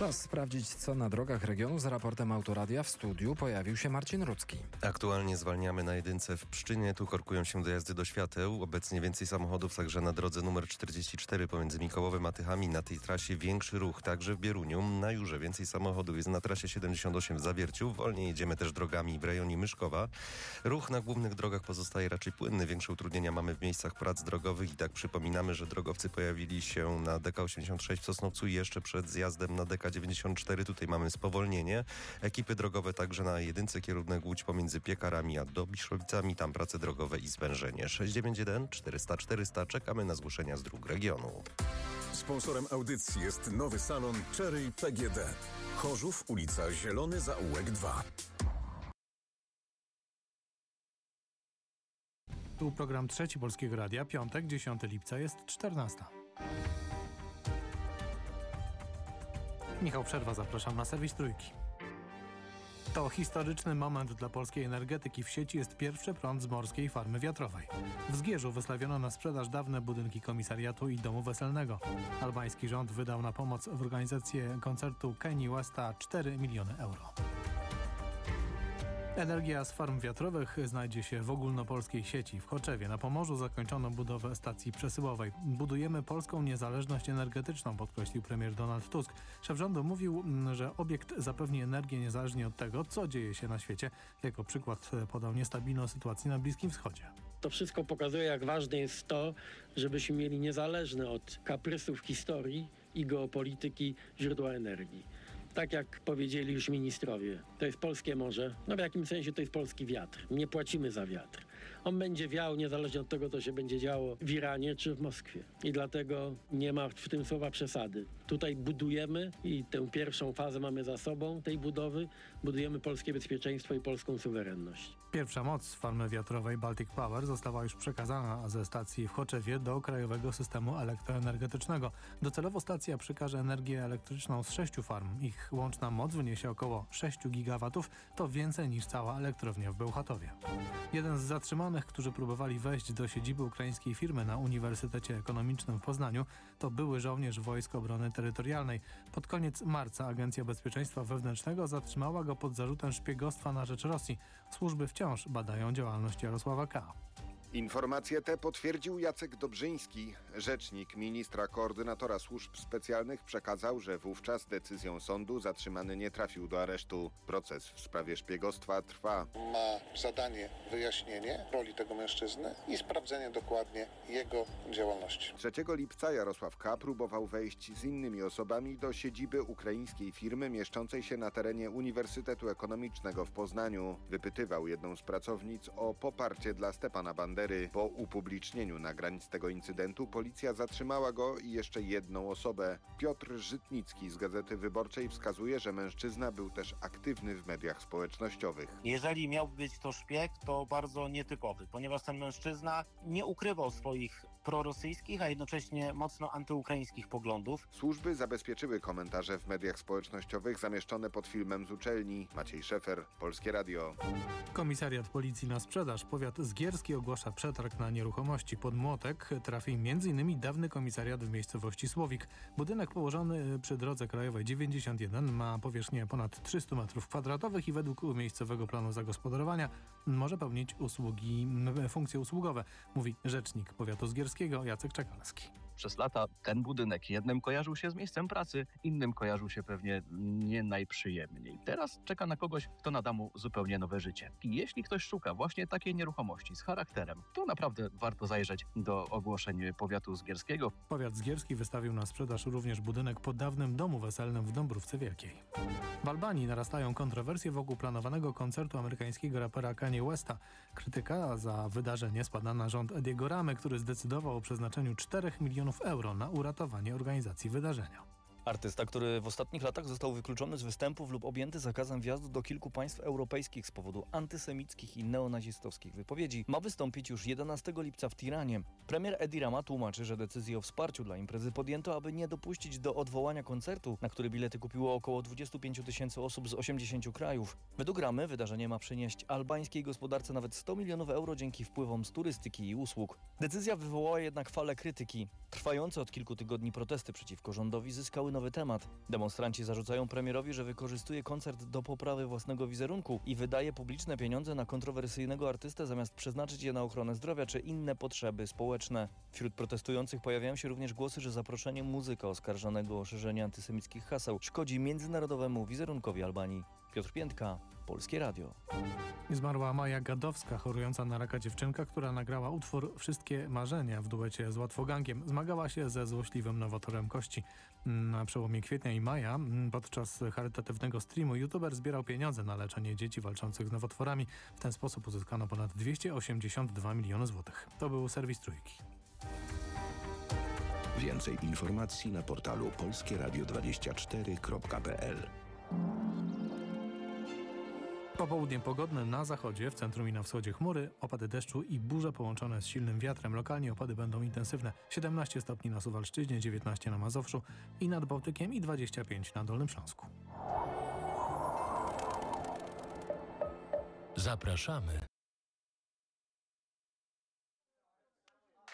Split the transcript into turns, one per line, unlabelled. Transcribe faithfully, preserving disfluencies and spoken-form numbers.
Czas sprawdzić, co na drogach regionu. Z raportem Autoradia w studiu pojawił się Marcin Rudzki.
Aktualnie zwalniamy na jedynce w Pszczynie. Tu korkują się dojazdy do świateł. Obecnie więcej samochodów także na drodze numer czterdzieści cztery pomiędzy Mikołowem a Tychami. Na tej trasie większy ruch, także w Bieruniu. Na Jurze więcej samochodów jest na trasie siedemdziesiąt osiem w Zawierciu. Wolniej jedziemy też drogami w rejonie Myszkowa. Ruch na głównych drogach pozostaje raczej płynny. Większe utrudnienia mamy w miejscach prac drogowych i tak przypominamy, że drogowcy pojawili się na D K osiemdziesiąt sześć w Sosnowcu i jeszcze przed zjazdem na D K dziewięćdziesiąt cztery. Tutaj mamy spowolnienie. Ekipy drogowe także na jedynce kierunek Łódź pomiędzy Piekarami a Dobiszowicami. Tam prace drogowe i zwężenie. sześć dziewięć jeden czterysta czterysta. Czekamy na zgłoszenia z dróg regionu.
Sponsorem audycji jest nowy salon Cherry P G D. Chorzów, ulica Zielony Zaułek dwa.
Tu program Trzeci Polskiego Radia, piątek, dziesiątego lipca, jest czternasta. Michał Przerwa, zapraszam na serwis Trójki. To historyczny moment dla polskiej energetyki. W sieci jest pierwszy prąd z morskiej farmy wiatrowej. W Zgierzu wystawiono na sprzedaż dawne budynki komisariatu i domu weselnego. Albański rząd wydał na pomoc w organizację koncertu Kanye Westa cztery miliony euro. Energia z farm wiatrowych znajdzie się w ogólnopolskiej sieci. W Choczewie na Pomorzu zakończono budowę stacji przesyłowej. Budujemy polską niezależność energetyczną, podkreślił premier Donald Tusk. Szef rządu mówił, że obiekt zapewni energię niezależnie od tego, co dzieje się na świecie. Jako przykład podał niestabilną sytuację na Bliskim Wschodzie.
To wszystko pokazuje, jak ważne jest to, żebyśmy mieli niezależne od kaprysów historii i geopolityki źródła energii. Tak jak powiedzieli już ministrowie, to jest polskie morze, no w jakimś sensie to jest polski wiatr. Nie płacimy za wiatr. On będzie wiał niezależnie od tego, co się będzie działo w Iranie czy w Moskwie. I dlatego nie ma w tym słowa przesady. Tutaj budujemy i tę pierwszą fazę mamy za sobą, tej budowy. Budujemy polskie bezpieczeństwo i polską suwerenność.
Pierwsza moc farmy wiatrowej Baltic Power została już przekazana ze stacji w Choczewie do krajowego systemu elektroenergetycznego. Docelowo stacja przekaże energię elektryczną z sześciu farm. Ich łączna moc wyniesie około sześć gigawatów, to więcej niż cała elektrownia w Bełchatowie. Jeden z zatrzymanych, którzy próbowali wejść do siedziby ukraińskiej firmy na Uniwersytecie Ekonomicznym w Poznaniu, to były żołnierz Wojsk Obrony Terytorialnej. Pod koniec marca Agencja Bezpieczeństwa Wewnętrznego zatrzymała go pod zarzutem szpiegostwa na rzecz Rosji. Służby wciąż badają działalność Jarosława K.
Informacje te potwierdził Jacek Dobrzyński. Rzecznik ministra koordynatora służb specjalnych przekazał, że wówczas decyzją sądu zatrzymany nie trafił do aresztu. Proces w sprawie szpiegostwa trwa.
Ma zadanie wyjaśnienie roli tego mężczyzny i sprawdzenie dokładnie jego działalności.
trzeciego lipca Jarosław K. próbował wejść z innymi osobami do siedziby ukraińskiej firmy mieszczącej się na terenie Uniwersytetu Ekonomicznego w Poznaniu. Wypytywał jedną z pracownic o poparcie dla Stepana Bandery. Po upublicznieniu nagrań z tego incydentu policja zatrzymała go i jeszcze jedną osobę. Piotr Żytnicki z Gazety Wyborczej wskazuje, że mężczyzna był też aktywny w mediach społecznościowych.
Jeżeli miał być to szpieg, to bardzo nietypowy, ponieważ ten mężczyzna nie ukrywał swoich prorosyjskich, a jednocześnie mocno antyukraińskich poglądów.
Służby zabezpieczyły komentarze w mediach społecznościowych zamieszczone pod filmem z uczelni. Maciej Szefer, Polskie Radio.
Komisariat Policji na sprzedaż. Powiat zgierski ogłasza przetarg na nieruchomości. Pod młotek trafi między innymi dawny komisariat w miejscowości Słowik. Budynek położony przy drodze krajowej dziewięćdziesiąt jeden ma powierzchnię ponad trzysta metrów kwadratowych i według miejscowego planu zagospodarowania może pełnić usługi, funkcje usługowe, mówi rzecznik powiatu zgierskiego Jacek Czekalski.
Przez lata ten budynek jednym kojarzył się z miejscem pracy, innym kojarzył się pewnie nie najprzyjemniej. Teraz czeka na kogoś, kto nada mu zupełnie nowe życie. I jeśli ktoś szuka właśnie takiej nieruchomości z charakterem, to naprawdę warto zajrzeć do ogłoszeń powiatu zgierskiego.
Powiat zgierski wystawił na sprzedaż również budynek po dawnym domu weselnym w Dąbrówce Wielkiej. W Albanii narastają kontrowersje wokół planowanego koncertu amerykańskiego rapera Kanye Westa. Krytyka za wydarzenie spada na rząd Ediego Ramy, który zdecydował o przeznaczeniu czterech milionów euro na uratowanie organizacji wydarzenia.
Artysta, który w ostatnich latach został wykluczony z występów lub objęty zakazem wjazdu do kilku państw europejskich z powodu antysemickich i neonazistowskich wypowiedzi, ma wystąpić już jedenastego lipca w Tiranie. Premier Edi Rama tłumaczy, że decyzję o wsparciu dla imprezy podjęto, aby nie dopuścić do odwołania koncertu, na który bilety kupiło około dwadzieścia pięć tysięcy osób z osiemdziesięciu krajów. Według Ramy wydarzenie ma przynieść albańskiej gospodarce nawet sto milionów euro dzięki wpływom z turystyki i usług. Decyzja wywołała jednak falę krytyki. Trwające od kilku tygodni protesty przeciwko rządowi zyskały cały nowy temat. Demonstranci zarzucają premierowi, że wykorzystuje koncert do poprawy własnego wizerunku i wydaje publiczne pieniądze na kontrowersyjnego artystę, zamiast przeznaczyć je na ochronę zdrowia czy inne potrzeby społeczne. Wśród protestujących pojawiają się również głosy, że zaproszenie muzyka oskarżonego o szerzenie antysemickich haseł szkodzi międzynarodowemu wizerunkowi Albanii. Piotr Piętka, Polskie Radio.
Zmarła Maja Gadowska, chorująca na raka dziewczynka, która nagrała utwór Wszystkie marzenia w duecie z Łatwogangiem. Zmagała się ze złośliwym nowotworem kości. Na przełomie kwietnia i maja podczas charytatywnego streamu youtuber zbierał pieniądze na leczenie dzieci walczących z nowotworami. W ten sposób uzyskano ponad dwieście osiemdziesiąt dwa miliony złotych. To był serwis Trójki.
Więcej informacji na portalu polskie radio dwadzieścia cztery kropka p l.
Popołudnie pogodne na zachodzie, w centrum i na wschodzie chmury, opady deszczu i burze połączone z silnym wiatrem. Lokalnie opady będą intensywne. siedemnaście stopni na Suwalszczyźnie, dziewiętnaście na Mazowszu i nad Bałtykiem i dwadzieścia pięć na Dolnym Śląsku.
Zapraszamy